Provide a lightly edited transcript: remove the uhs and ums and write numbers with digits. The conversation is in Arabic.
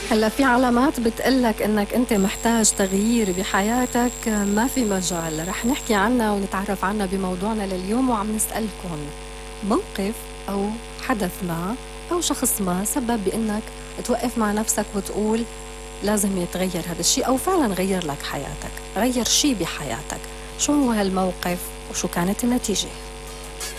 هلا في علامات بتقلك انك انت محتاج تغيير بحياتك، ما في مجال رح نحكي عنها ونتعرف عنها بموضوعنا لليوم، وعم نسألكم موقف او حدث ما او شخص ما سبب بانك توقف مع نفسك وتقول لازم يتغير هذا الشيء، او فعلا غير لك حياتك، غير شيء بحياتك. شو هو هالموقف وشو كانت النتيجة؟